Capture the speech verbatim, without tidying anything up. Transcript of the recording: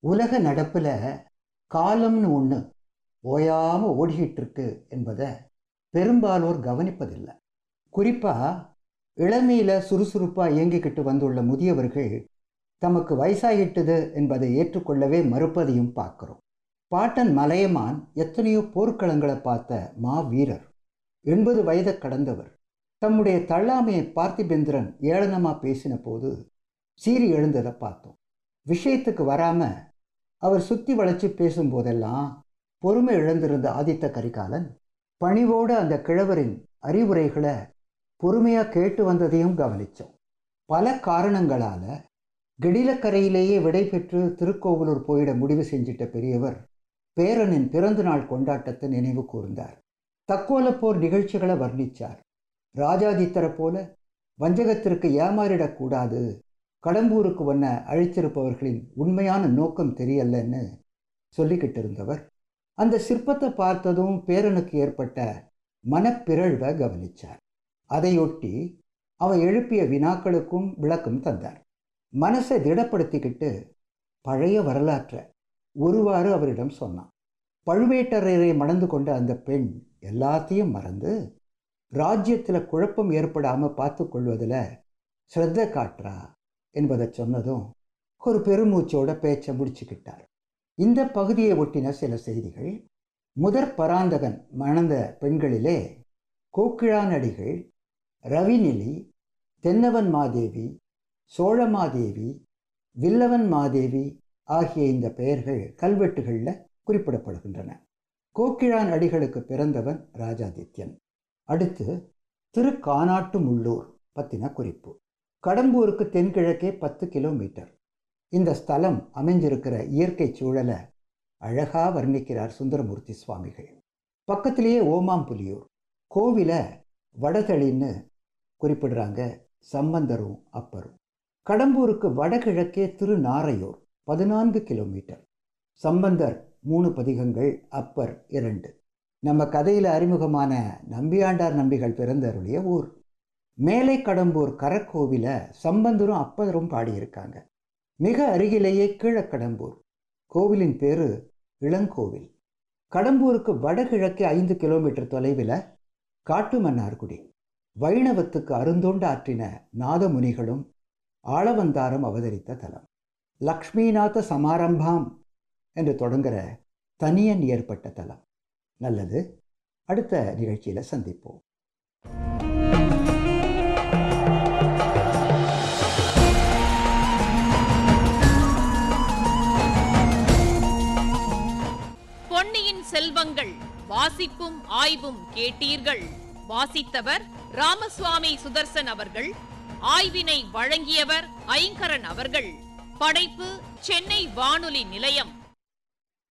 உலக நடப்புல காலம்னு ஒன்று ஓயாமல் ஓடிக்கிட்டு இருக்கு என்பதை பெரும்பாலோர் கவனிப்பதில்லை. குறிப்பாக இளமையில் சுறுசுறுப்பாக இயங்கிக்கிட்டு வந்துள்ள முதியவர்கள் தமக்கு வயசாகிட்டது என்பதை ஏற்றுக்கொள்ளவே மறுப்பதையும் பார்க்குறோம். பாட்டன் மலையமான் எத்தனையோ போர்க்களங்களை பார்த்த மா வீரர், எண்பது வயதை கடந்தவர். தம்முடைய தள்ளாமையை பார்த்திபேந்திரன் ஏளனமாக பேசின போது சீறி எழுந்ததை பார்த்தோம். விஷயத்துக்கு வராமல் அவர் சுற்றி வளைச்சி பேசும்போதெல்லாம் பொறுமை இழந்திருந்த ஆதித்த கரிகாலன் பணிவோடு அந்த கிழவரின் அறிவுரைகளை பொறுமையாக கேட்டு வந்ததையும் கவனித்தோம். பல காரணங்களால் கெடிலக்கரையிலேயே விடை பெற்று திருக்கோவலூர் போயிட முடிவு செஞ்சிட்ட பெரியவர் பேரனின் பிறந்த நாள் கொண்டாட்டத்தை நினைவு கூர்ந்தார். தக்கோலப்போர் நிகழ்ச்சிகளை வர்ணித்தார். ராஜாதித்தரை போல வஞ்சகத்திற்கு ஏமாறிடக்கூடாது, கடம்பூருக்கு வண்ண அழைத்திருப்பவர்களின் உண்மையான நோக்கம் தெரியலன்னு சொல்லிக்கிட்டு இருந்தவர் அந்த சிற்பத்தை பார்த்ததும் பேரனுக்கு ஏற்பட்ட மனப்பிறழ்வை கவனித்தார். அதையொட்டி அவன் எழுப்பிய வினாக்களுக்கும் விளக்கம் தந்தார். மனசை திடப்படுத்திக்கிட்டு பழைய வரலாற்றை ஒருவாறு அவரிடம் சொன்னான். பழுவேட்டரையரை மணந்து கொண்ட அந்த பெண் எல்லாத்தையும் மறந்து ராஜ்யத்தில் குழப்பம் ஏற்படாமல் பார்த்து கொள்வதில் ஸ்ரத்த காட்டுறா என்பதை சொன்னதும் ஒரு பெருமூச்சோட பேச்சை முடிச்சுக்கிட்டார். இந்த பகுதியை ஒட்டின சில செய்திகள். முதற் பராந்தகன் மணந்த பெண்களிலே கோக்கிழானடிகள், ரவிநிலி, தென்னவன் மாதேவி, சோழமாதேவி, வில்லவன் மாதேவி ஆகிய இந்த பெயர்கள் கல்வெட்டுகளில் குறிப்பிடப்படுகின்றன. கோக்கிழான் அடிகளுக்கு பிறந்தவன் ராஜாதித்யன். அடுத்து திருக்கானாட்டு முள்ளூர் பற்றின குறிப்பு. கடம்பூருக்கு தென்கிழக்கே பத்து கிலோமீட்டர். இந்த ஸ்தலம் அமைஞ்சிருக்கிற இயற்கை சூழலை அழகாக வர்ணிக்கிறார் சுந்தரமூர்த்தி சுவாமிகள். பக்கத்திலேயே ஓமாம்புலியூர் கோவிலை வடதளின்னு குறிப்பிடுறாங்க சம்பந்தரும் அப்பரும். கடம்பூருக்கு வடகிழக்கே திருநாரையூர் பதினான்கு கிலோமீட்டர். சம்பந்தர் மூணு பதிகங்கள், அப்பர் இரண்டு. நம்ம கதையில் அறிமுகமான நம்பியாண்டார் நம்பிகள் பிறந்தருடைய ஊர். மேலை கடம்பூர் கரக்கோவில சம்பந்தரும் அப்பரும் பாடியிருக்காங்க. மிக அருகிலேயே கீழக்கடம்பூர் கோவிலின் பேரு இளங்கோவில். கடம்பூருக்கு வடகிழக்கே ஐந்து கிலோமீட்டர் தொலைவில் காட்டுமன்னார்குடி. வைணவத்துக்கு அருந்தோண்டு ஆற்றின நாதமுனிகளும் ஆளவந்தாரம் அவதரித்த தலம். லக்ஷ்மிநாத சமாரம்பாம் என்று தொடங்குகிற தனியன் ஏற்பட்ட தலம். நல்லது, அடுத்த நிகழ்ச்சியில் சந்திப்போம். பொன்னியின் செல்வங்கள் வாசிப்பும் ஆய்வும் கேட்டீர்கள். வாசித்தவர் ராமசுவாமி சுதர்சன் அவர்கள். ஆய்வினை வழங்கியவர் ஐங்கரன் அவர்கள். படைப்பு சென்னை வானொலி நிலையம்.